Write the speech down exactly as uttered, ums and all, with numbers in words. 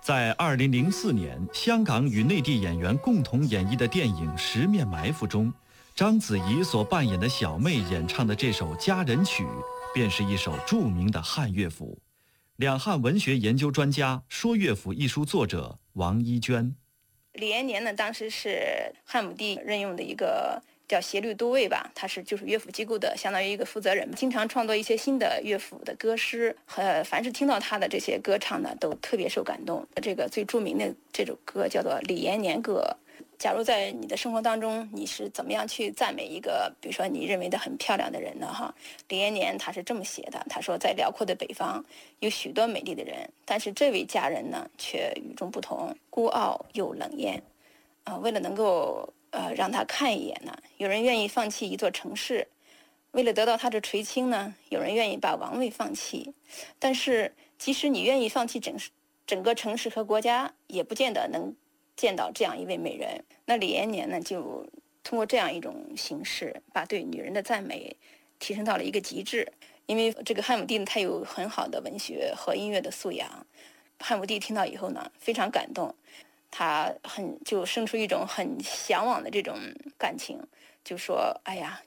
在二零零四年，香港与内地演员共同演绎的电影《十面埋伏》中，章子怡所扮演的小妹演唱的这首佳人曲，便是一首著名的汉乐府。两汉文学研究专家、说乐府一书作者王一娟。 李延年呢，当时是汉武帝任用的一个叫协律都尉吧，他是就是乐府机构的相当于一个负责人，经常创作一些新的乐府的歌诗，和凡是听到他的这些歌唱呢，都特别受感动。这个最著名的这首歌叫做《李延年歌》。假如在你的生活当中，你是怎么样去赞美一个，比如说你认为的很漂亮的人呢？哈，李延年他是这么写的，他说，在辽阔的北方有许多美丽的人，但是这位佳人呢，却与众不同，孤傲又冷艳。啊、呃，为了能够呃让他看一眼呢，有人愿意放弃一座城市；为了得到他的垂青呢，有人愿意把王位放弃。但是，即使你愿意放弃整整个城市和国家，也不见得能见到这样一位美人。那李延年呢，就通过这样一种形式，把对女人的赞美提升到了一个极致。因为这个汉武帝呢，他有很好的文学和音乐的素养。汉武帝听到以后呢，非常感动，他很就生出一种很向往的这种感情，就说：“哎呀，